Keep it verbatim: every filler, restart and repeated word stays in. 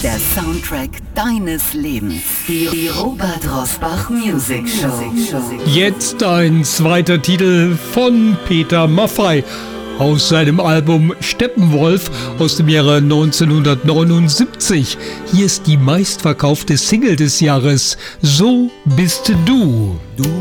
Der Soundtrack deines Lebens. Die, die Robert Rosbach Music Show. Jetzt ein zweiter Titel von Peter Maffay aus seinem Album Steppenwolf aus dem Jahre neunzehnhundertneunundsiebzig. Hier ist die meistverkaufte Single des Jahres, So bist du. Du